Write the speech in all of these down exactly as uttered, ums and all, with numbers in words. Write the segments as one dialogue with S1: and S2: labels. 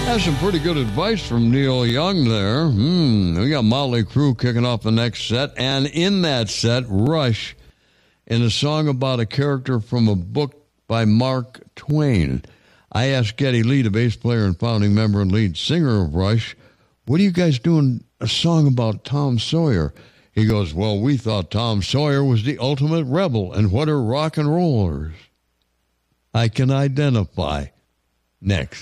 S1: That's some pretty good advice from Neil Young there. Hmm. We got Motley Crue kicking off the next set. And in that set, Rush in a song about a character from a book by Mark Twain. I asked Geddy Lee, the bass player and founding member and lead singer of Rush, what are you guys doing a song about Tom Sawyer? He goes, well, we thought Tom Sawyer was the ultimate rebel, and what are rock and rollers? I can identify. Next.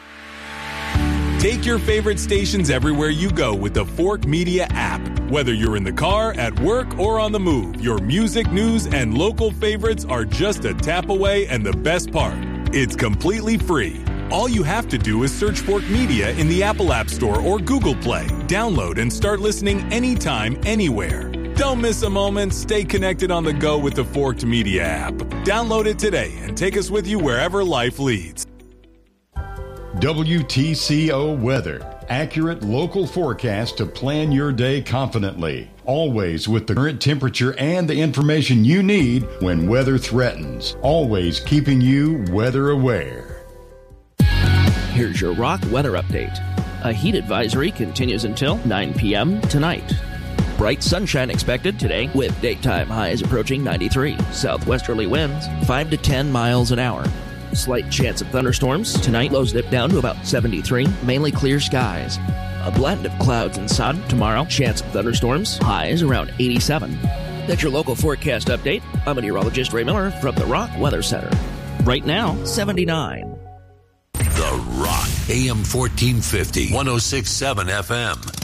S2: Take your favorite stations everywhere you go with the Fork Media app. Whether you're in the car, at work, or on the move, your music, news, and local favorites are just a tap away, and the best part, it's completely free. All you have to do is search Fork Media in the Apple App Store or Google Play. Download and start listening anytime, anywhere. Don't miss a moment. Stay connected on the go with the Forked Media app. Download it today and take us with you wherever life leads.
S3: W T C O Weather. Accurate local forecast to plan your day confidently. Always with the current temperature and the information you need when weather threatens. Always keeping you weather aware.
S4: Here's your Rock weather update. A heat advisory continues until nine p.m. tonight. Bright sunshine expected today with daytime highs approaching ninety-three. Southwesterly winds five to ten miles an hour. Slight chance of thunderstorms. Tonight, lows dip down to about seventy-three. Mainly clear skies. A blend of clouds and sun. Tomorrow, chance of thunderstorms. Highs around eighty-seven. That's your local forecast update. I'm meteorologist Ray Miller from the Rock Weather Center. Right now, seventy-nine.
S5: The Rock, A M fourteen fifty, one oh six point seven F M.